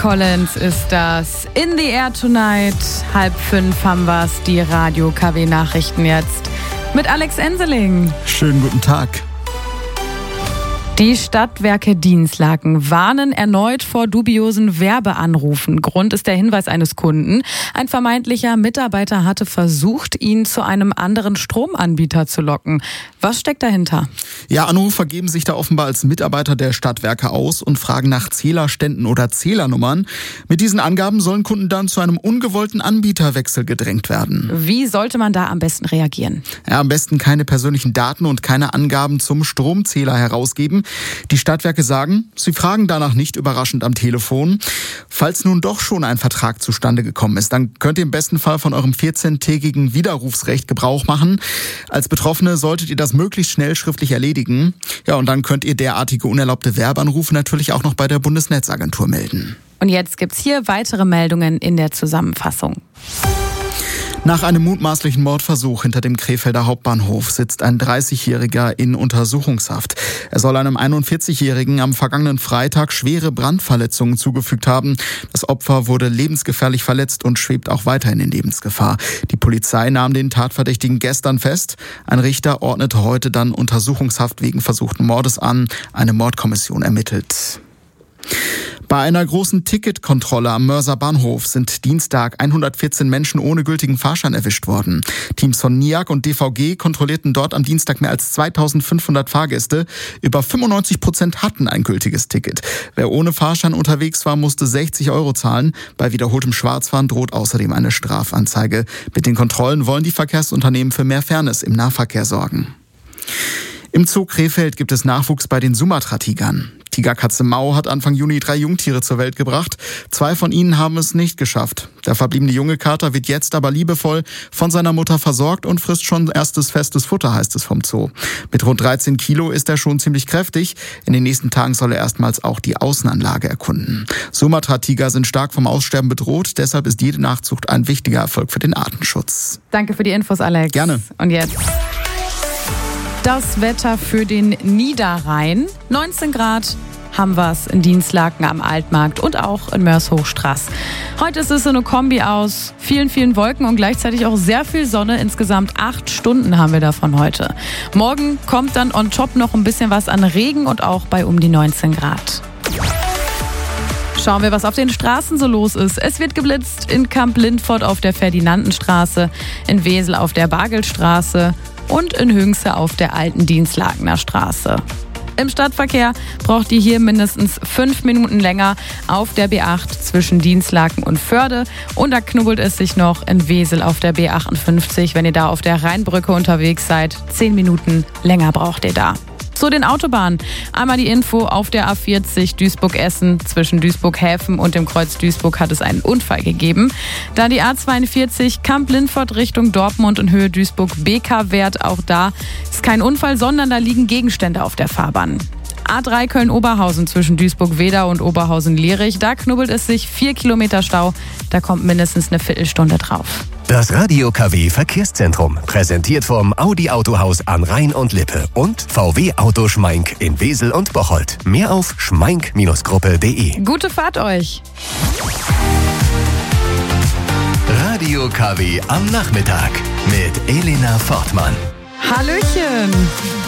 Collins ist das. In the Air Tonight. 4:30 haben wir's. Die Radio KW Nachrichten jetzt. Mit Alex Enseling. Schönen guten Tag. Die Stadtwerke Dinslaken warnen erneut vor dubiosen Werbeanrufen. Grund ist der Hinweis eines Kunden. Ein vermeintlicher Mitarbeiter hatte versucht, ihn zu einem anderen Stromanbieter zu locken. Was steckt dahinter? Ja, Anrufer geben sich da offenbar als Mitarbeiter der Stadtwerke aus und fragen nach Zählerständen oder Zählernummern. Mit diesen Angaben sollen Kunden dann zu einem ungewollten Anbieterwechsel gedrängt werden. Wie sollte man da am besten reagieren? Ja, am besten keine persönlichen Daten und keine Angaben zum Stromzähler herausgeben. Die Stadtwerke sagen, sie fragen danach nicht überraschend am Telefon. Falls nun doch schon ein Vertrag zustande gekommen ist, dann könnt ihr im besten Fall von eurem 14-tägigen Widerrufsrecht Gebrauch machen. Als Betroffene solltet ihr das möglichst schnell schriftlich erledigen. Ja, und dann könnt ihr derartige unerlaubte Werbeanrufe natürlich auch noch bei der Bundesnetzagentur melden. Und jetzt gibt's hier weitere Meldungen in der Zusammenfassung. Nach einem mutmaßlichen Mordversuch hinter dem Krefelder Hauptbahnhof sitzt ein 30-Jähriger in Untersuchungshaft. Er soll einem 41-Jährigen am vergangenen Freitag schwere Brandverletzungen zugefügt haben. Das Opfer wurde lebensgefährlich verletzt und schwebt auch weiterhin in Lebensgefahr. Die Polizei nahm den Tatverdächtigen gestern fest. Ein Richter ordnete heute dann Untersuchungshaft wegen versuchten Mordes an. Eine Mordkommission ermittelt. Bei einer großen Ticketkontrolle am Mörser Bahnhof sind Dienstag 114 Menschen ohne gültigen Fahrschein erwischt worden. Teams von NIAG und DVG kontrollierten dort am Dienstag mehr als 2500 Fahrgäste. Über 95% hatten ein gültiges Ticket. Wer ohne Fahrschein unterwegs war, musste 60 € zahlen. Bei wiederholtem Schwarzfahren droht außerdem eine Strafanzeige. Mit den Kontrollen wollen die Verkehrsunternehmen für mehr Fairness im Nahverkehr sorgen. Im Zoo Krefeld gibt es Nachwuchs bei den Sumatra-Tigern. Tigerkatze Mau hat Anfang Juni 3 Jungtiere zur Welt gebracht. 2 von ihnen haben es nicht geschafft. Der verbliebene junge Kater wird jetzt aber liebevoll von seiner Mutter versorgt und frisst schon erstes festes Futter, heißt es vom Zoo. Mit rund 13 Kilo ist er schon ziemlich kräftig. In den nächsten Tagen soll er erstmals auch die Außenanlage erkunden. Sumatra-Tiger sind stark vom Aussterben bedroht. Deshalb ist jede Nachzucht ein wichtiger Erfolg für den Artenschutz. Danke für die Infos, Alex. Gerne. Und jetzt das Wetter für den Niederrhein. 19 Grad haben wir es in Dinslaken am Altmarkt und auch in Mörs-Hochstraß. Heute ist es so eine Kombi aus vielen Wolken und gleichzeitig auch sehr viel Sonne. Insgesamt 8 Stunden haben wir davon heute. Morgen kommt dann on top noch ein bisschen was an Regen und auch bei um die 19 Grad. Schauen wir, was auf den Straßen so los ist. Es wird geblitzt in Kamp-Lindfort auf der Ferdinandenstraße, in Wesel auf der Bargelstraße und in Hünxe auf der alten Dinslakener Straße. Im Stadtverkehr braucht ihr hier mindestens 5 Minuten länger auf der B8 zwischen Dinslaken und Förde. Und da knubbelt es sich noch in Wesel auf der B58. Wenn ihr da auf der Rheinbrücke unterwegs seid, 10 Minuten länger braucht ihr da. Zu den Autobahnen. Einmal die Info auf der A40 Duisburg-Essen. Zwischen Duisburg-Häfen und dem Kreuz Duisburg hat es einen Unfall gegeben. Dann die A42 Kamp-Lindfort Richtung Dortmund in Höhe Duisburg-BK-Wert. Auch da ist kein Unfall, sondern da liegen Gegenstände auf der Fahrbahn. A3 Köln-Oberhausen zwischen Duisburg-Wedau und Oberhausen-Lierich. Da knubbelt es sich 4 Kilometer Stau. Da kommt mindestens eine Viertelstunde drauf. Das Radio KW Verkehrszentrum, präsentiert vom Audi Autohaus an Rhein und Lippe und VW Auto Schmeink in Wesel und Bocholt. Mehr auf schmeink-gruppe.de. Gute Fahrt euch! Radio KW am Nachmittag mit Elena Fortmann. Hallöchen!